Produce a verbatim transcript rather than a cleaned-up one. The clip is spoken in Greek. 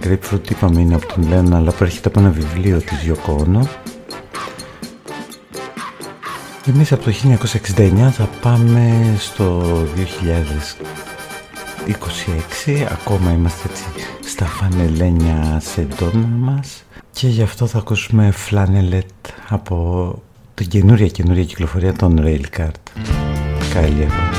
Grapefruit είπαμε είναι από τον Lennon, αλλά προέρχεται από ένα βιβλίο της Yoko Ono. Εμείς από το χίλια εννιακόσια εξήντα εννιά θα πάμε στο δύο χιλιάδες είκοσι έξι, ακόμα είμαστε έτσι στα φανελένια σεντόνα μας και γι' αυτό θα ακούσουμε Flanelet από την καινούρια καινούρια κυκλοφορία των Railcard. Καλή